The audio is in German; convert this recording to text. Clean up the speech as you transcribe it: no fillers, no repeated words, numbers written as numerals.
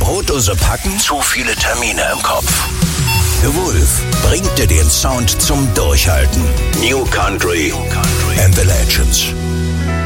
Brotdose packen? Zu viele Termine im Kopf. Gewulf bringt dir den Sound zum Durchhalten. New Country and the Legends.